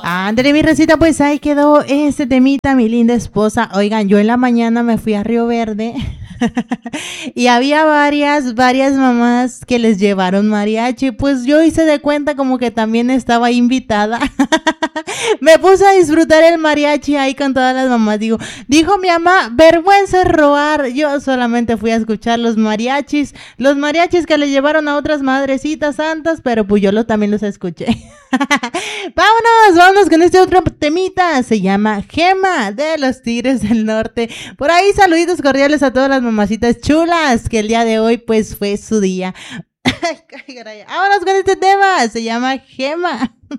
Ándale, mi recita, pues ahí quedó este temita, mi linda esposa. Oigan, yo en la mañana me fui a Río Verde y había varias mamás que les llevaron mariachi. Pues yo hice de cuenta como que también estaba invitada. Me puse a disfrutar el mariachi ahí con todas las mamás. Dijo mi mamá, vergüenza es robar. Yo solamente fui a escuchar los mariachis que le llevaron a otras madrecitas santas, pero pues yo también los escuché. Vámonos con este otro temita. Se llama Gema de los Tigres del Norte. Por ahí saluditos cordiales a todas las mamacitas chulas que el día de hoy pues fue su día. Vámonos con este tema. Se llama Gema.